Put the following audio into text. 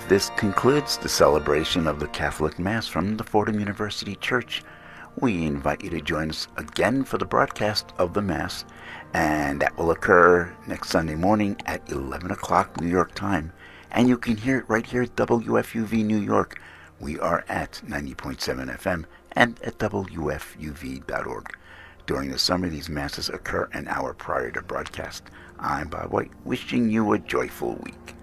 This concludes the celebration of the Catholic Mass from the Fordham University Church. We invite you to join us again for the broadcast of the Mass, and that will occur next Sunday morning at 11 o'clock New York time. And you can hear it right here at WFUV New York. We are at 90.7 FM and at WFUV.org. During the summer, these Masses occur an hour prior to broadcast. I'm Bob White, wishing you a joyful week.